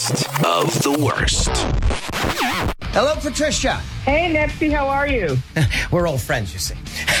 best of the worst. Hello, Patricia. Hey, Nipsey, how are you? We're old friends, you see.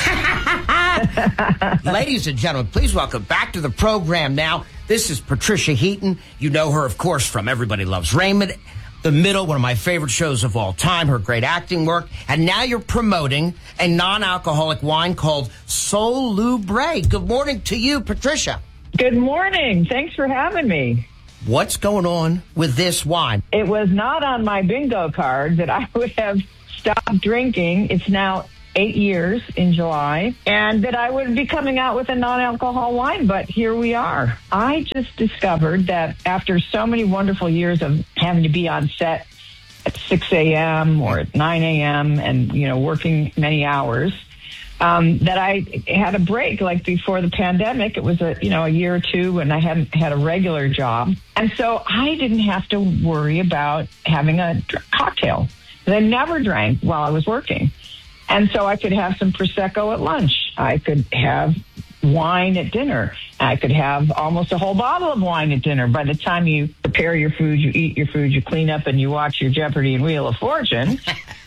Ladies and gentlemen, please welcome back to the program now. This is Patricia Heaton. You know her, of course, from Everybody Loves Raymond. The Middle, one of my favorite shows of all time, her great acting work. And now you're promoting a non-alcoholic wine called Solubre. Good morning to you, Patricia. Good morning. Thanks for having me. What's going on with this wine? It was not on my bingo card that I would have stopped drinking. It's now 8 years in July, and that I would be coming out with a non-alcohol wine, but here we are. I just discovered that after so many wonderful years of having to be on set at 6 a.m. or at 9 a.m. and, working many hours, that I had a break, like before the pandemic. It was a year or two when I hadn't had a regular job. And so I didn't have to worry about having a cocktail. I never drank while I was working. And so I could have some Prosecco at lunch. I could have wine at dinner. I could have almost a whole bottle of wine at dinner. By the time you prepare your food, you eat your food, you clean up, and you watch your Jeopardy and Wheel of Fortune.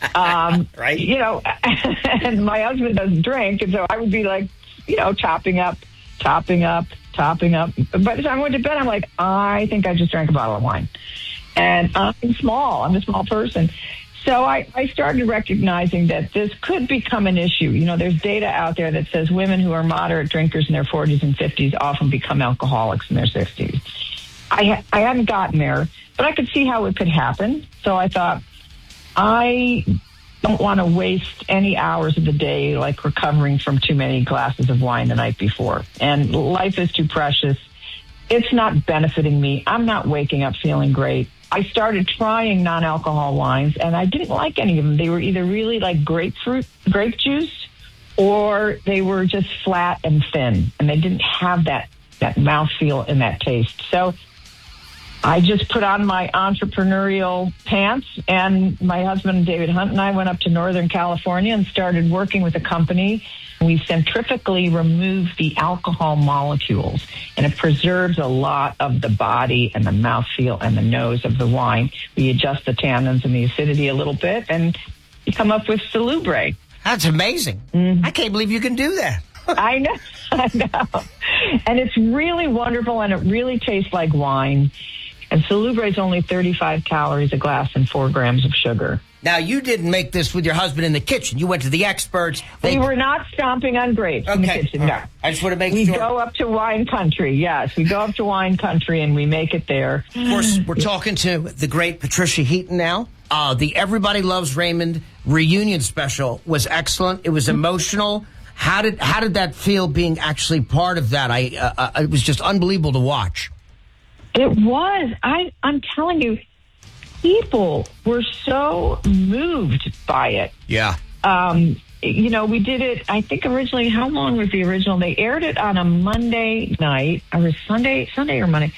Right. And my husband doesn't drink. And so I would be like, topping up. By the time I went to bed, I'm like, I think I just drank a bottle of wine. And I'm small. I'm a small person. So I started recognizing that this could become an issue. There's data out there that says women who are moderate drinkers in their 40s and 50s often become alcoholics in their 60s. I hadn't gotten there, but I could see how it could happen. So I thought, I don't want to waste any hours of the day like recovering from too many glasses of wine the night before. And life is too precious. It's not benefiting me. I'm not waking up feeling great. I started trying non-alcohol wines, and I didn't like any of them. They were either really like grape juice, or they were just flat and thin, and they didn't have that mouthfeel and that taste. So I just put on my entrepreneurial pants, and my husband, David Hunt, and I went up to Northern California and started working with a company. We centrifugally remove the alcohol molecules, and it preserves a lot of the body and the mouthfeel and the nose of the wine. We adjust the tannins and the acidity a little bit, and you come up with Solubre. That's amazing. Mm-hmm. I can't believe you can do that. I know. And it's really wonderful, and it really tastes like wine. And Solubre is only 35 calories a glass and 4 grams of sugar. Now, you didn't make this with your husband in the kitchen. You went to the experts. We were not stomping on grapes in the kitchen, no. I just want to make sure. We go up to wine country, yes. We go up to wine country, and we make it there. Of course, we're talking to the great Patricia Heaton now. The Everybody Loves Raymond reunion special was excellent. It was emotional. How did that feel being actually part of that? It was just unbelievable to watch. It was. I'm telling you, people were so moved by it. Yeah. We did it, I think originally, how long was the original? They aired it on a Monday night, or Sunday or Monday.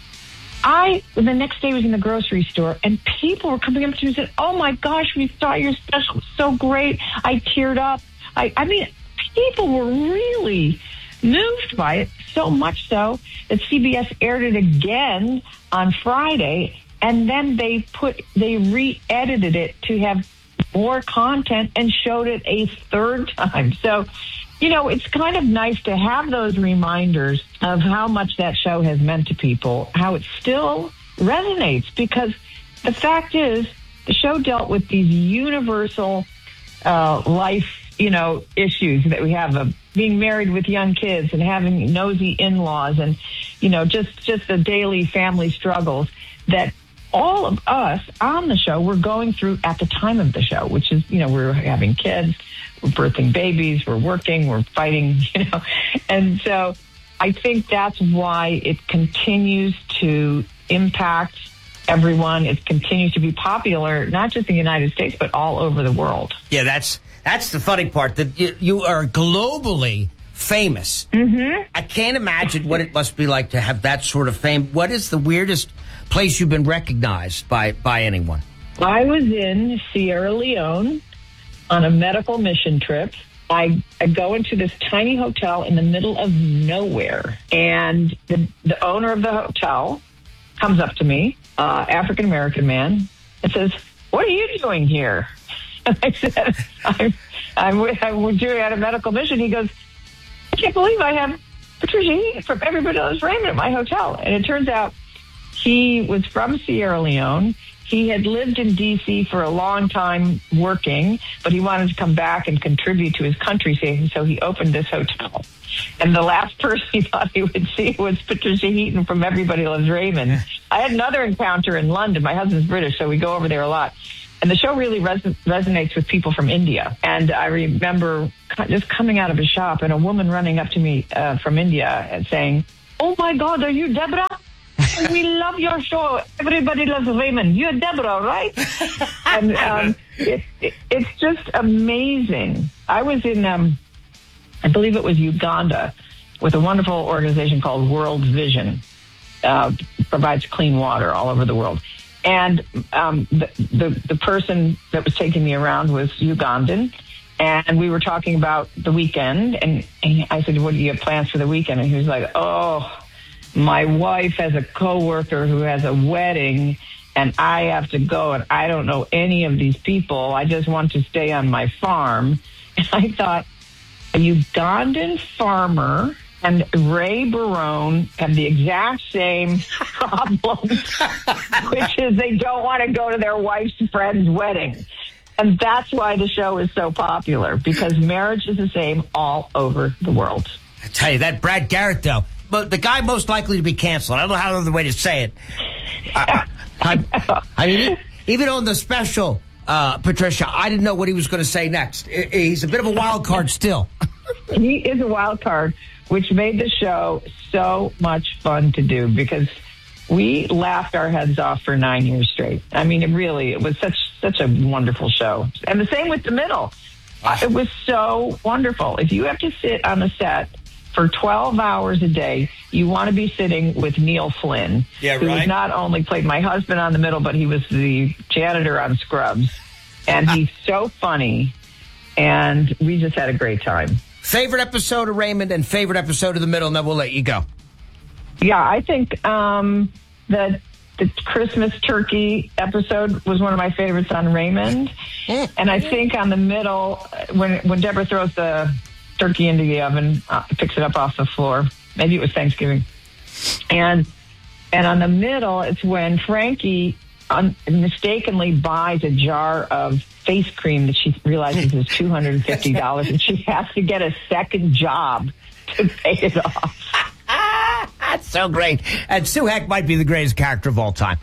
The next day was in the grocery store, and people were coming up to me and said, "Oh my gosh, we saw your special. It was so great. I teared up." I mean, people were really moved by it, so much so that CBS aired it again on Friday, and then they re-edited it to have more content and showed it a third time. So, it's kind of nice to have those reminders of how much that show has meant to people, how it still resonates, because the fact is the show dealt with these universal life issues that we have of being married with young kids and having nosy in-laws and, just the daily family struggles that all of us on the show were going through at the time of the show, which is, we're having kids, we're birthing babies, we're working, we're fighting, And so I think that's why it continues to impact everyone. It continues to be popular, not just in the United States, but all over the world. Yeah, that's the funny part, that you are globally famous. Mm-hmm. I can't imagine what it must be like to have that sort of fame. What is the weirdest place you've been recognized by anyone? I was in Sierra Leone on a medical mission trip. I go into this tiny hotel in the middle of nowhere, and the owner of the hotel comes up to me African American man, and says, "What are you doing here?" And I said, I'm doing at a medical mission. He goes, "I can't believe I have Patricia Heaton from Everybody Loves Raymond at my hotel." And it turns out he was from Sierra Leone. He had lived in D.C. for a long time working, but he wanted to come back and contribute to his country, so he opened this hotel. And the last person he thought he would see was Patricia Heaton from Everybody Loves Raymond. I had another encounter in London. My husband's British, so we go over there a lot. And the show really resonates with people from India. And I remember just coming out of a shop and a woman running up to me from India and saying, "Oh, my God, are you Deborah? We love your show. Everybody Loves Raymond. You're Deborah, right?" And it's just amazing. I was in, I believe it was Uganda, with a wonderful organization called World Vision. Provides clean water all over the world. And the person that was taking me around was Ugandan. And we were talking about the weekend. And I said, "What do you have plans for the weekend?" And he was like, "Oh, my wife has a coworker who has a wedding, and I have to go, and I don't know any of these people. I just want to stay on my farm." And I thought, a Ugandan farmer and Ray Barone have the exact same problems, which is they don't want to go to their wife's friend's wedding. And that's why the show is so popular, because marriage is the same all over the world. I tell you, that Brad Garrett, though, but the guy most likely to be canceled. I don't know how other way to say it. I mean, even on the special, Patricia, I didn't know what he was going to say next. He's a bit of a wild card still. He is a wild card, which made the show so much fun to do, because we laughed our heads off for 9 years straight. I mean, it was such a wonderful show. And the same with The Middle. It was so wonderful. If you have to sit on the set for 12 hours a day, you want to be sitting with Neil Flynn, who was not only played my husband on The Middle, but he was the janitor on Scrubs. And he's so funny, and we just had a great time. Favorite episode of Raymond and favorite episode of The Middle, and then we'll let you go. Yeah, I think the Christmas turkey episode was one of my favorites on Raymond. And I think on The Middle, when Deborah throws the turkey into the oven, picks it up off the floor. Maybe it was Thanksgiving. And on The Middle, it's when Frankie mistakenly buys a jar of face cream that she realizes is $250, and she has to get a second job to pay it off. That's so great. And Sue Heck might be the greatest character of all time.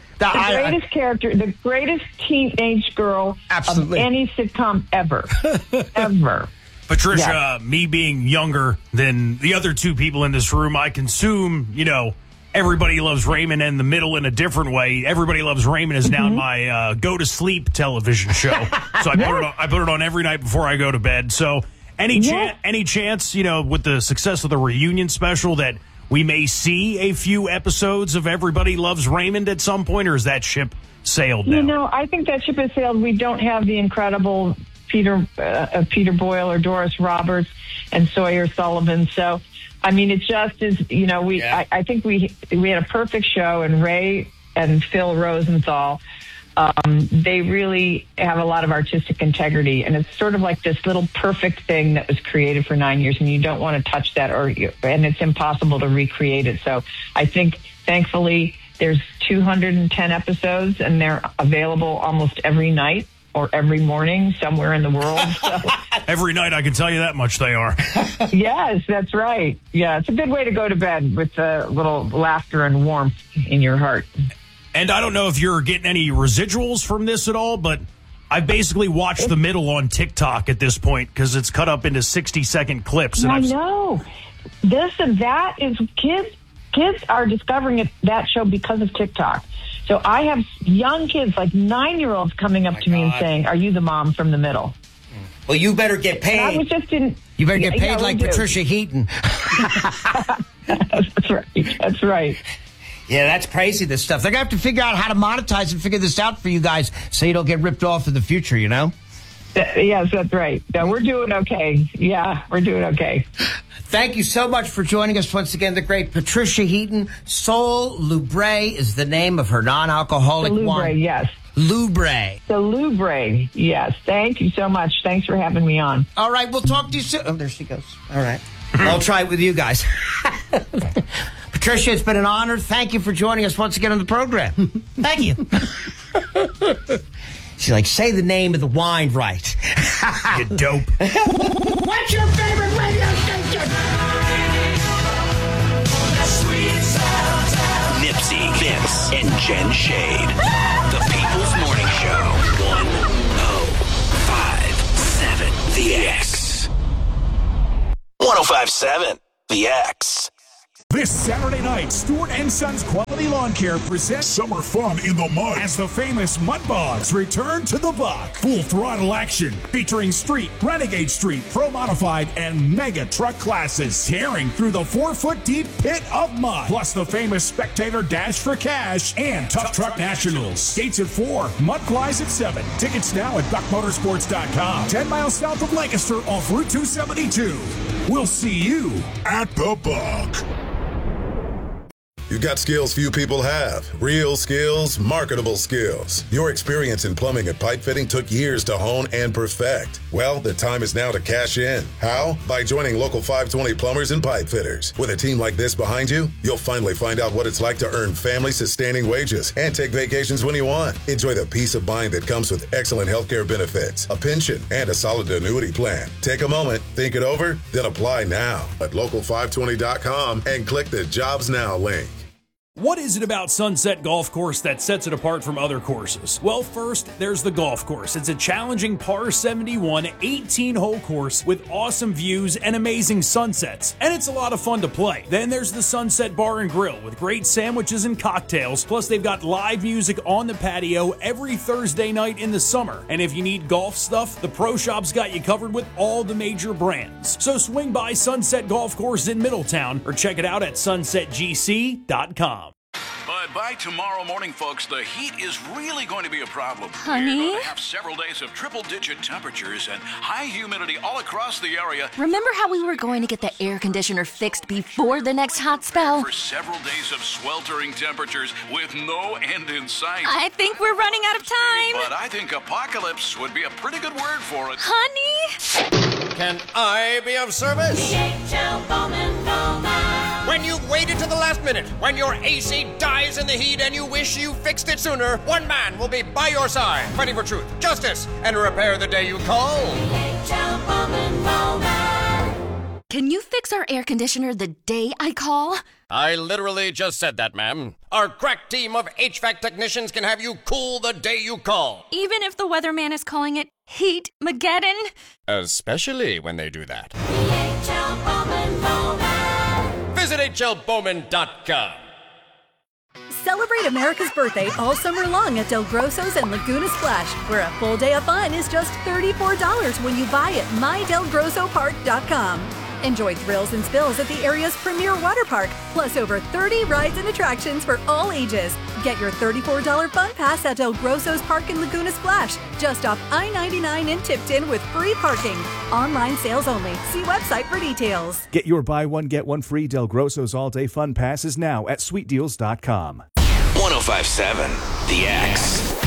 The greatest teenage girl of any sitcom ever. Ever. Patricia, me being younger than the other two people in this room, I consume, Everybody Loves Raymond and The Middle in a different way. Everybody Loves Raymond is now my go-to-sleep television show. So I put it on every night before I go to bed. So any chance, with the success of the reunion special, that we may see a few episodes of Everybody Loves Raymond at some point, or is that ship sailed now? I think that ship has sailed. We don't have the incredible Peter Boyle or Doris Roberts and Sawyer Sullivan. So, I mean, it just is, I think we had a perfect show, and Ray and Phil Rosenthal, they really have a lot of artistic integrity, and it's sort of like this little perfect thing that was created for 9 years, and you don't want to touch that, and it's impossible to recreate it. So I think, thankfully, there's 210 episodes, and they're available almost every night or every morning somewhere in the world. So. Every night, I can tell you that much they are. Yes, that's right. Yeah, it's a good way to go to bed, with a little laughter and warmth in your heart. And I don't know if you're getting any residuals from this at all, but I basically watched The Middle on TikTok at this point, because it's cut up into 60-second clips. And I know. This and that is kids are discovering that show because of TikTok. So I have young kids, like 9-year-olds, coming up to me and saying, "Are you the mom from The Middle?" Well, you better get paid. And I was just you better get paid like Patricia Heaton. That's right. Yeah, that's crazy, this stuff. They're going to have to figure out how to monetize and figure this out for you guys so you don't get ripped off in the future, Yes, that's right. No, we're doing okay. Yeah, we're doing okay. Thank you so much for joining us once again. The great Patricia Heaton. Sol Lubre is the name of her non-alcoholic Lubre, wine. yes. Lubre. The Lubre, yes. Thank you so much. Thanks for having me on. All right, we'll talk to you soon. Oh, there she goes. All right. I'll try it with you guys. Patricia, it's been an honor. Thank you for joining us once again on the program. Thank you. She's like, say the name of the wine right. You dope. What's your favorite radio station? Nipsey, Vince, and Jen Shade. The People's Morning Show. 1057 The X. 1057 The X. This Saturday night, Stewart & Sons Quality Lawn Care presents Summer Fun in the Mud as the famous Mudbogs return to the Buck. Full throttle action featuring Street, Renegade Street, Pro Modified, and Mega Truck classes tearing through the 4-foot deep pit of mud. Plus the famous Spectator Dash for Cash and Tough Truck Nationals. Gates at 4, Mud flies at 7. Tickets now at buckmotorsports.com. 10 miles south of Lancaster off Route 272. We'll see you at the Buck. You've got skills few people have. Real skills, marketable skills. Your experience in plumbing and pipe fitting took years to hone and perfect. Well, the time is now to cash in. How? By joining Local 520 Plumbers and Pipe Fitters. With a team like this behind you, you'll finally find out what it's like to earn family-sustaining wages and take vacations when you want. Enjoy the peace of mind that comes with excellent healthcare benefits, a pension, and a solid annuity plan. Take a moment, think it over, then apply now at local520.com and click the Jobs Now link. What is it about Sunset Golf Course that sets it apart from other courses? Well, first, there's the golf course. It's a challenging par 71, 18-hole course with awesome views and amazing sunsets. And it's a lot of fun to play. Then there's the Sunset Bar and Grill with great sandwiches and cocktails. Plus, they've got live music on the patio every Thursday night in the summer. And if you need golf stuff, the Pro Shop's got you covered with all the major brands. So swing by Sunset Golf Course in Middletown or check it out at sunsetgc.com. But by tomorrow morning, folks, the heat is really going to be a problem. Honey? We're going to have several days of triple-digit temperatures and high humidity all across the area. Remember how we were going to get the air conditioner fixed before the next hot spell? For several days of sweltering temperatures with no end in sight. I think we're running out of time. But I think apocalypse would be a pretty good word for it. Honey? Can I be of service? DHL Bowman Bowman. When you've waited to the last minute, when your AC dies in the heat and you wish you fixed it sooner, one man will be by your side, fighting for truth, justice, and repair the day you call. DHL Bowman Bowman. Can you fix our air conditioner the day I call? I literally just said that, ma'am. Our crack team of HVAC technicians can have you cool the day you call. Even if the weatherman is calling it Heat-mageddon? Especially when they do that. DHL Bowman Bowman. Visit hlbowman.com. Celebrate America's birthday all summer long at Del Grosso's and Laguna Splash, where a full day of fun is just $34 when you buy at mydelgrossopark.com. Enjoy thrills and spills at the area's premier water park, plus over 30 rides and attractions for all ages. Get your $34 fun pass at Del Grosso's Park in Laguna Splash, just off I-99 in Tipton with free parking. Online sales only. See website for details. Get your buy one, get one free Del Grosso's all-day fun passes now at sweetdeals.com. 1057 The X.